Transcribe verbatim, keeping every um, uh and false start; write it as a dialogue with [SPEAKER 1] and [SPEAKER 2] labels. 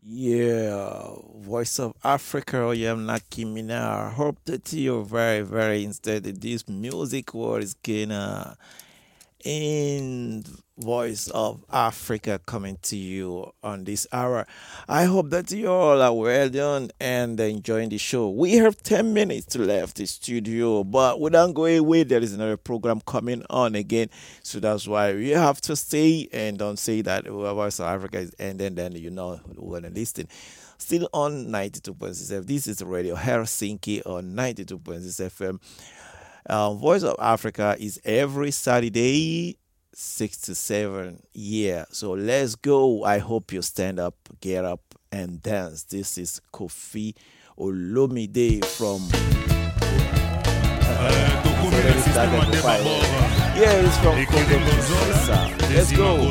[SPEAKER 1] Yeah, Voice of Africa, I am Naki Mina. I hope that you're very, very instead of this music world is gonna in Voice of Africa coming to you on this hour. I hope that you all are well done and enjoying the show. We have ten minutes to left the studio, but we don't go away. There is another program coming on again. So that's why we have to stay and don't say that Voice of Africa is ending, then you know we're going to listen. Still on ninety-two point six F M. This is Radio Helsinki on ninety-two point six F M. Um, Voice of Africa is every Saturday, six to seven. Yeah, so let's go. I hope you stand up, get up, and dance. This is Kofi Olomide from.
[SPEAKER 2] Euh, Tokumi, le système a
[SPEAKER 1] Yeah,
[SPEAKER 2] débarqué.
[SPEAKER 1] it's from Congo. Kinshasa. Let's go.